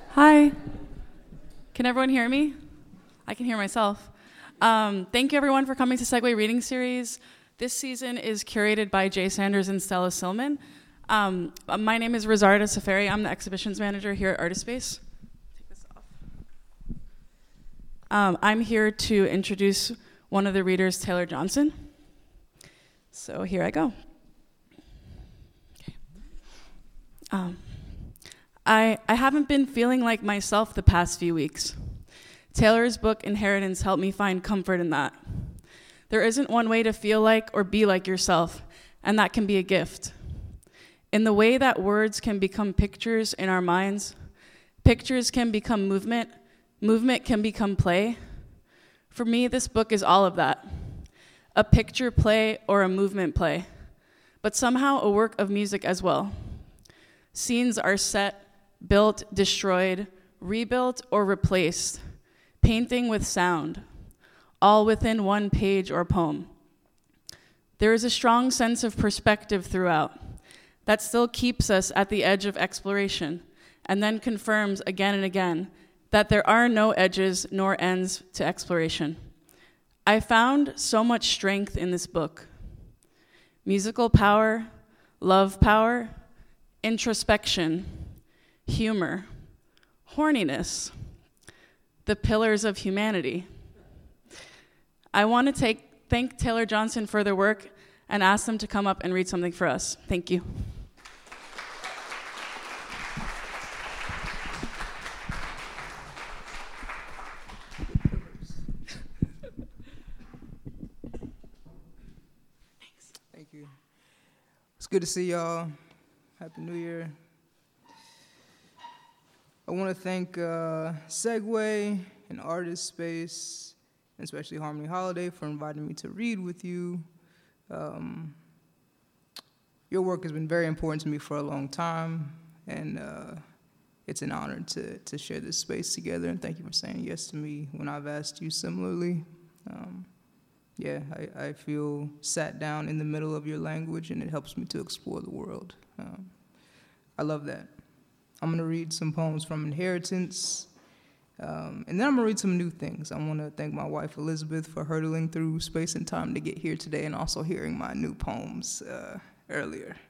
Hi. Can everyone hear me? I can hear myself. Thank you everyone for coming to Segue Reading Series. This season is curated by Jay Sanders and Stella Silman. My name is Rosarda Safari. I'm the exhibitions manager here at Artist Space. Take this off. I'm here to introduce one of the readers, Taylor Johnson. So here I go. Okay. I haven't been feeling like myself the past few weeks. Taylor's book, Inheritance, helped me find comfort in that. There isn't one way to feel like or be like yourself, and that can be a gift. In the way that words can become pictures in our minds, pictures can become movement, movement can become play. For me, this book is all of that. A picture play or a movement play, but somehow a work of music as well. Scenes are set, built, destroyed, rebuilt, or replaced, painting with sound, all within one page or poem. There is a strong sense of perspective throughout that still keeps us at the edge of exploration and then confirms again and again that there are no edges nor ends to exploration. I found so much strength in this book. Musical power, love power, introspection, humor, horniness, the pillars of humanity. I want to thank Taylor Johnson for their work and ask them to come up and read something for us. Thank you. Thank you. It's good to see y'all. Happy New Year. I want to thank Segue and Artist Space, and especially Harmony Holiday for inviting me to read with you. Your work has been very important to me for a long time, and it's an honor to share this space together, and thank you for saying yes to me when I've asked you similarly. I feel sat down in the middle of your language, and it helps me to explore the world. I love that. I'm going to read some poems from Inheritance, and then I'm going to read some new things. I want to thank my wife, Elizabeth, for hurdling through space and time to get here today and also hearing my new poems earlier.